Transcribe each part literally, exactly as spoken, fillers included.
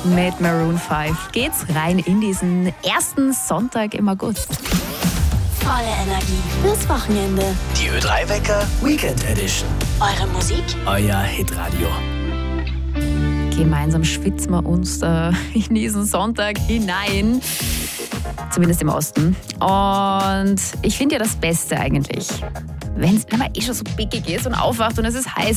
mit Maroon fünf geht's rein in diesen ersten Sonntag im August. Volle Energie fürs Wochenende. Die Ö drei Wecker Weekend Edition. Eure Musik, euer Hitradio. Gemeinsam schwitzen wir uns äh, in diesen Sonntag hinein. Zumindest im Osten. Und ich finde ja das Beste eigentlich, wenn's, wenn man eh schon so pickig ist und aufwacht und es ist heiß,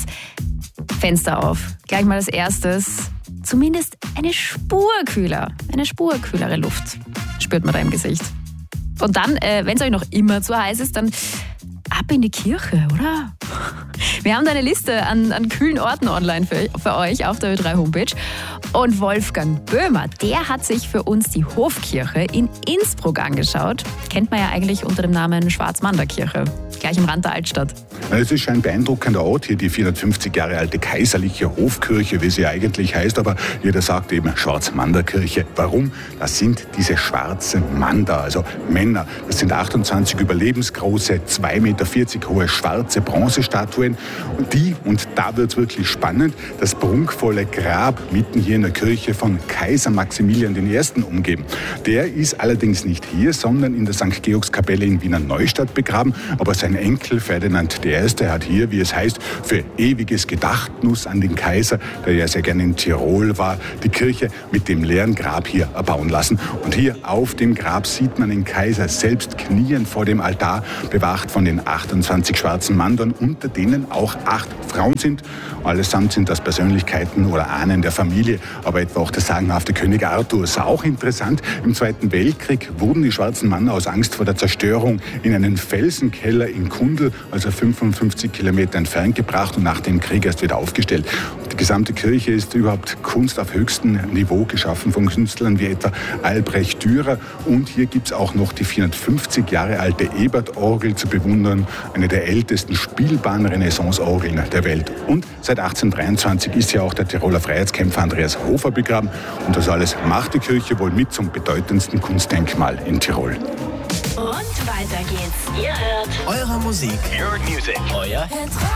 Fenster auf. Gleich mal als erstes. Zumindest eine Spur kühler. Eine Spur kühlere Luft spürt man da im Gesicht. Und dann, äh, wenn es euch noch immer zu heiß ist, dann ab in die Kirche, oder? Wir haben da eine Liste an, an kühlen Orten online für, für euch auf der Ö drei Homepage. Und Wolfgang Böhmer, der hat sich für uns die Hofkirche in Innsbruck angeschaut. Kennt man ja eigentlich unter dem Namen Schwarzmanderkirche, gleich am Rand der Altstadt. Es ist ein beeindruckender Ort hier, die vierhundertfünfzig Jahre alte kaiserliche Hofkirche, wie sie eigentlich heißt, aber jeder sagt eben Schwarzmanderkirche. Warum? Das sind diese schwarzen Mander, also Männer. Das sind achtundzwanzig überlebensgroße, zwei Meter vierzig hohe schwarze Bronzestatuen. Und die, und da wird es wirklich spannend, das prunkvolle Grab mitten hier in der Kirche von Kaiser Maximilian der Erste umgeben. Der ist allerdings nicht hier, sondern in der Sankt Georgskapelle in Wiener Neustadt begraben, aber sein Enkel Ferdinand der Erste hat hier, wie es heißt, für ewiges Gedächtnis an den Kaiser, der ja sehr gerne in Tirol war, die Kirche mit dem leeren Grab hier erbauen lassen. Und hier auf dem Grab sieht man den Kaiser selbst kniend vor dem Altar, bewacht von den achtundzwanzig schwarzen Mandern, unter denen auch acht Frauen sind. Allesamt sind das Persönlichkeiten oder Ahnen der Familie, aber etwa auch der sagenhafte König Arthur. Ist auch interessant, im Zweiten Weltkrieg wurden die schwarzen Männer aus Angst vor der Zerstörung in einen Felsenkeller in Kundl, also fünfundfünfzig Kilometer entfernt, gebracht und nach dem Krieg erst wieder aufgestellt. Die gesamte Kirche ist überhaupt Kunst auf höchstem Niveau, geschaffen von Künstlern wie etwa Albrecht Dürer. Und hier gibt es auch noch die vierhundertfünfzig Jahre alte Ebert-Orgel zu bewundern, eine der ältesten spielbaren Renaissance-Orgeln der Welt. Und seit achtzehnhundertdreiundzwanzig ist ja auch der Tiroler Freiheitskämpfer Andreas Hofer begraben. Und das alles macht die Kirche wohl mit zum bedeutendsten Kunstdenkmal in Tirol. und weiter geht's. Ihr hört Eure Musik. Your music. Euer Hitradio.